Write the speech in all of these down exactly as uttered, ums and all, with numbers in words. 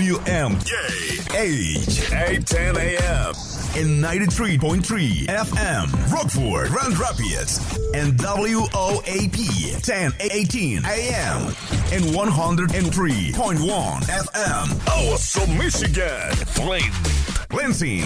W M J H eight ten A M and ninety-three point three F M Rockford, Grand Rapids, and W O A P ten eighteen A M and one oh three point one F M Awesome, Michigan, Flint, Lansing,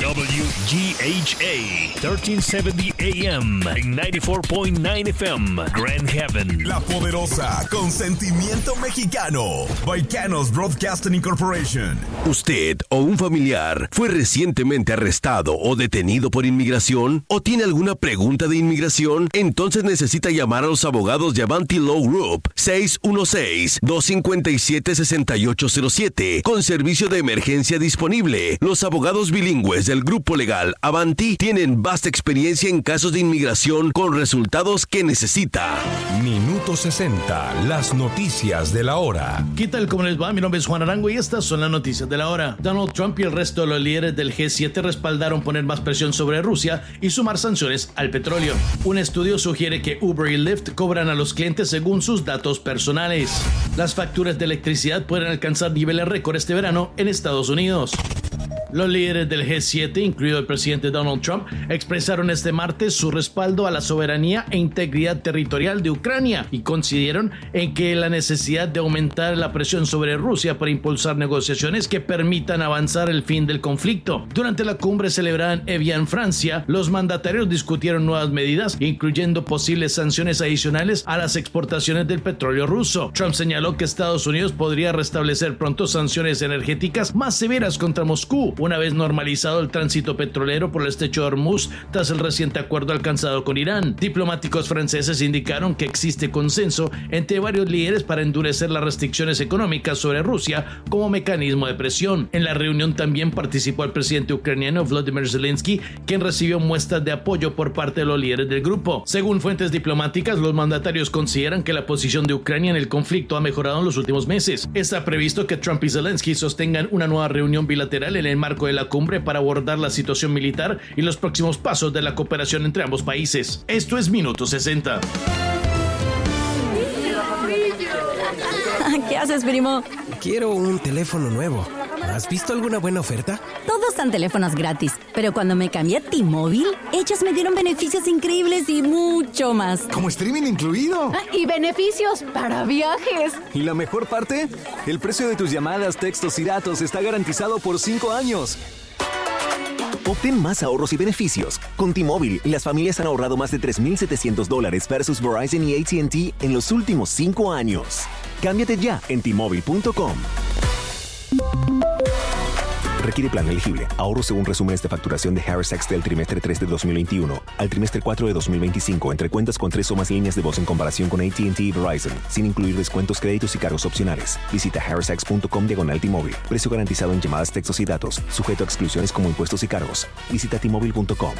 W G H A thirteen seventy A M and ninety-four point nine F M Grand Haven. La Poderosa, con sentimiento mexicano. Baicanos Broadcasting Incorporation. ¿Usted o un familiar fue recientemente arrestado o detenido por inmigración? ¿O tiene alguna pregunta de inmigración? Entonces necesita llamar a los abogados de Avanti Law Group seis uno seis, dos cinco siete, seis ocho cero siete con servicio de emergencia disponible. Los abogados bilingües del grupo legal Avanti tienen vasta experiencia en casos de inmigración con resultados que necesita. Minuto sesenta, las noticias de la hora. ¿Qué tal? ¿Cómo les va? Mi nombre es Juan Arango y estas son las noticias de la hora. Donald Trump y el resto de los líderes del G siete respaldaron poner más presión sobre Rusia y sumar sanciones al petróleo. Un estudio sugiere que Uber y Lyft cobran a los clientes según sus datos personales. Las facturas de electricidad pueden alcanzar niveles récord este verano en Estados Unidos. Los líderes del G siete, incluido el presidente Donald Trump, expresaron este martes su respaldo a la soberanía e integridad territorial de Ucrania y coincidieron en que la necesidad de aumentar la presión sobre Rusia para impulsar negociaciones que permitan avanzar el fin del conflicto. Durante la cumbre celebrada en Evian, Francia, los mandatarios discutieron nuevas medidas, incluyendo posibles sanciones adicionales a las exportaciones del petróleo ruso. Trump señaló que Estados Unidos podría restablecer pronto sanciones energéticas más severas contra Moscú, una vez normalizado el tránsito petrolero por el estrecho de Hormuz tras el reciente acuerdo alcanzado con Irán. Diplomáticos franceses indicaron que existe consenso entre varios líderes para endurecer las restricciones económicas sobre Rusia como mecanismo de presión. En la reunión también participó el presidente ucraniano Volodymyr Zelensky, quien recibió muestras de apoyo por parte de los líderes del grupo. Según fuentes diplomáticas, los mandatarios consideran que la posición de Ucrania en el conflicto ha mejorado en los últimos meses. Está previsto que Trump y Zelensky sostengan una nueva reunión bilateral en el marco de la cumbre para abordar la situación militar y los próximos pasos de la cooperación entre ambos países. Esto es Minuto sesenta. ¿Qué haces, primo? Quiero un teléfono nuevo. ¿Has visto alguna buena oferta? Todos dan teléfonos gratis, pero cuando me cambié a T-Mobile, ellos me dieron beneficios increíbles y mucho más. ¿Como streaming incluido? Ah, y beneficios para viajes. ¿Y la mejor parte? El precio de tus llamadas, textos y datos está garantizado por cinco años. Obtén más ahorros y beneficios. Con T-Mobile, las familias han ahorrado más de tres mil setecientos dólares versus Verizon y A T and T en los últimos cinco años. Cámbiate ya en T Mobile punto com. Requiere plan elegible. Ahorro según resúmenes de facturación de Harris X del trimestre tres de dos mil veintiuno al trimestre cuatro de dos mil veinticinco entre cuentas con tres o más líneas de voz en comparación con A T and T y Verizon, sin incluir descuentos, créditos y cargos opcionales. Visita harris x punto com diagonal T-Mobile. Precio garantizado en llamadas, textos y datos. Sujeto a exclusiones como impuestos y cargos. Visita T Mobile punto com.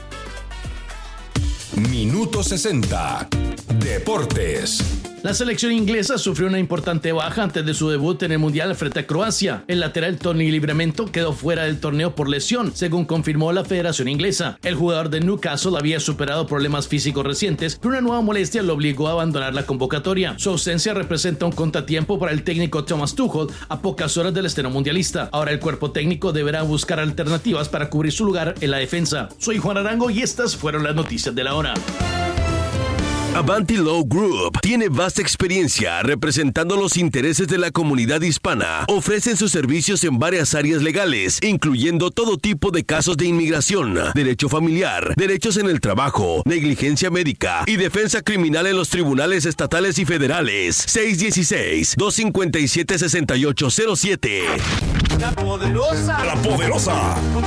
Minuto sesenta. Deportes. La selección inglesa sufrió una importante baja antes de su debut en el Mundial frente a Croacia. El lateral Tony Livramento quedó fuera del torneo por lesión, según confirmó la Federación Inglesa. El jugador de Newcastle había superado problemas físicos recientes, pero una nueva molestia lo obligó a abandonar la convocatoria. Su ausencia representa un contratiempo para el técnico Thomas Tuchel a pocas horas del estreno mundialista. Ahora el cuerpo técnico deberá buscar alternativas para cubrir su lugar en la defensa. Soy Juan Arango y estas fueron las noticias de la hora. Avanti Law Group tiene vasta experiencia representando los intereses de la comunidad hispana. Ofrecen sus servicios en varias áreas legales, incluyendo todo tipo de casos de inmigración, derecho familiar, derechos en el trabajo, negligencia médica y defensa criminal en los tribunales estatales y federales. seis uno seis, dos cinco siete, seis ocho cero siete. La Poderosa. La Poderosa.